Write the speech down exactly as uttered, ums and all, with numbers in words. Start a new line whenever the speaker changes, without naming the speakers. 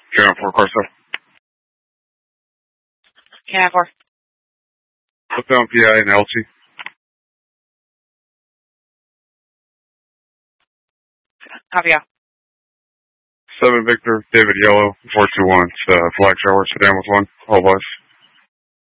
Can I four car stuff?
Can I four?
Put down P I and L T.
Copy out.
Seven Victor, David Yellow, four two one. Uh, flag shower, sedan with one. All bus.